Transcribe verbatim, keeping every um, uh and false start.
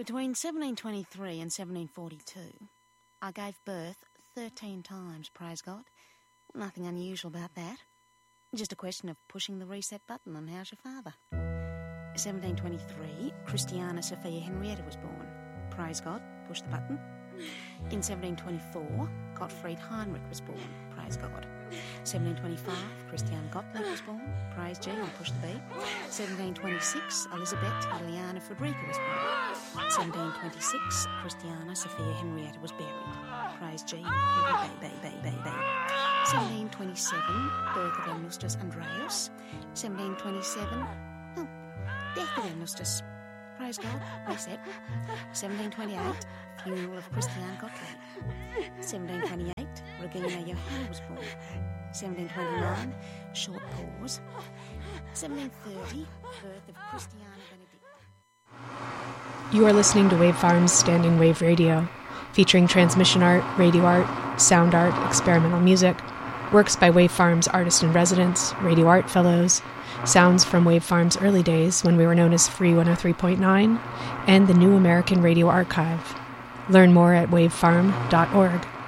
Between seventeen twenty-three and seventeen forty-two, I gave birth thirteen times, praise God. Nothing unusual about that. Just a question of pushing the reset button on how's your father. seventeen twenty-three, Christiana Sophia Henrietta was born. Praise God, push the button. In seventeen twenty-four, Gottfried Heinrich was born. Praise God. seventeen twenty-five, Christiane Gottlieb was born. Praise G, I'll push the B. seventeen twenty-six, Elisabeth Juliana Frederica was born. seventeen twenty-six, Christiana Sophia Henrietta was buried. Praise G, bay, bay, bay, bay, bay. seventeen twenty-seven, birth of Ernestus Andreas. seventeen twenty-seven, oh, death of Ernestus. Praise God, reset. seventeen twenty-eight, funeral of Christiane Gottlieb. seventeen twenty-eight, Regina Johanna was born. seventeen twenty-nine, short pause. seventeen thirty, birth of Christiana Benedict. You are listening to Wave Farm's Standing Wave Radio, featuring transmission art, radio art, sound art, experimental music, works by Wave Farm's artist-in-residence, radio art fellows, sounds from Wave Farm's early days when we were known as Free one oh three point nine, and the New American Radio Archive. Learn more at wavefarm dot org.